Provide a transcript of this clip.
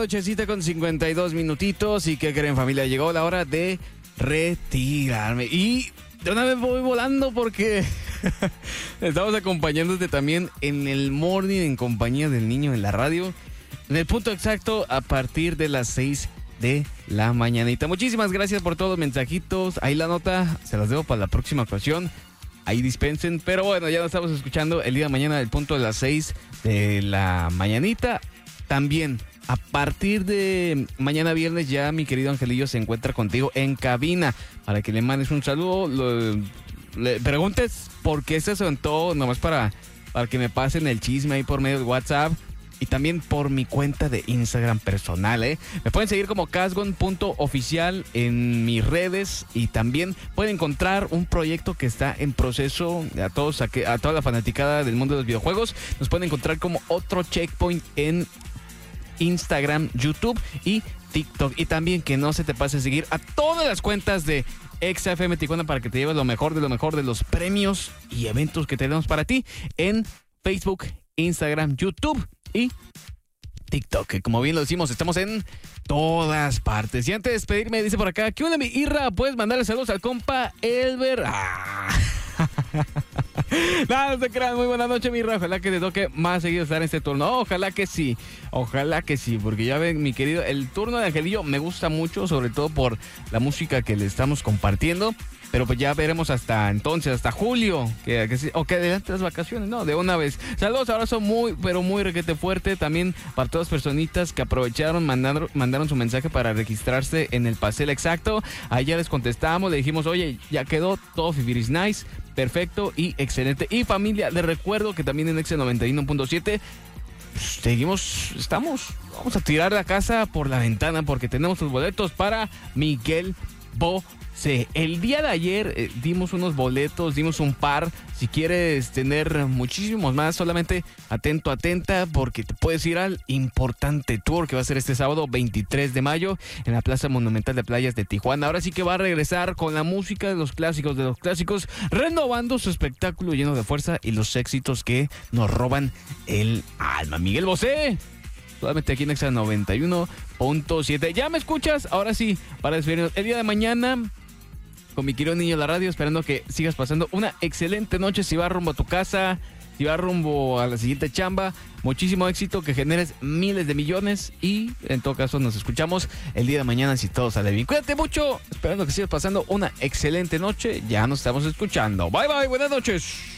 nochecita con 52 minutitos. ¿Y qué creen, familia? Llegó la hora de retirarme. Y de una vez voy volando porque estamos acompañándote también en el morning en compañía del niño en la radio. En el punto exacto a partir de las 6 de la mañanita. Muchísimas gracias por todos los mensajitos. Ahí la nota se las debo para la próxima ocasión. Ahí dispensen, pero bueno, ya nos estamos escuchando el día de mañana del punto de las 6 de la mañanita. También, a partir de mañana viernes, ya mi querido Angelillo se encuentra contigo en cabina para que le mandes un saludo, le preguntes por qué se sentó, nomás para que me pasen el chisme ahí por medio de WhatsApp. Y también por mi cuenta de Instagram personal, Me pueden seguir como casgon.oficial en mis redes. Y también pueden encontrar un proyecto que está en proceso. A toda la fanaticada del mundo de los videojuegos, nos pueden encontrar como Otro Checkpoint en Instagram, YouTube y TikTok. Y también que no se te pase a seguir a todas las cuentas de XFM Tijuana para que te lleves lo mejor de los premios y eventos que tenemos para ti en Facebook, Instagram, YouTube y TikTok, que como bien lo decimos, estamos en todas partes. Y antes de despedirme, dice por acá, ¿qué onda, mi Irra? ¿Puedes mandarle saludos al compa Elber? No se crean, muy buena noche, mi Irra. Ojalá que te toque más seguido estar en este turno. Ojalá que sí, porque ya ven, mi querido, el turno de Angelillo me gusta mucho, sobre todo por la música que le estamos compartiendo. Pero pues ya veremos hasta entonces, hasta julio, que adelante las vacaciones, ¿no? De una vez. Saludos, abrazo muy requete fuerte. También para todas las personitas que aprovecharon, mandaron su mensaje para registrarse en el pastel exacto. Ahí ya les contestamos, le dijimos, oye, ya quedó, todo is nice, perfecto y excelente. Y familia, les recuerdo que también en Exe 91.7 vamos a tirar la casa por la ventana porque tenemos los boletos para Miguel Bosé. El día de ayer dimos unos boletos, dimos un par. Si quieres tener muchísimos más, solamente atenta porque te puedes ir al importante tour que va a ser este sábado 23 de mayo en la Plaza Monumental de Playas de Tijuana. Ahora sí que va a regresar con la música de los clásicos, renovando su espectáculo lleno de fuerza y los éxitos que nos roban el alma. Miguel Bosé, solamente aquí en Exa 91.7. ¿Ya me escuchas? Ahora sí, para despedirnos el día de mañana con mi querido niño en la radio, esperando que sigas pasando una excelente noche. Si vas rumbo a tu casa, si vas rumbo a la siguiente chamba, muchísimo éxito, que generes miles de millones. Y en todo caso nos escuchamos el día de mañana si todo sale bien. Cuídate mucho, esperando que sigas pasando una excelente noche. Ya nos estamos escuchando. Bye bye, buenas noches.